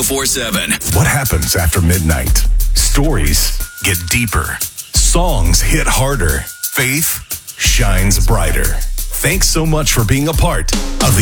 1047. What happens after midnight? Stories get deeper. Songs hit harder. Faith shines brighter. Thanks so much for being a part of the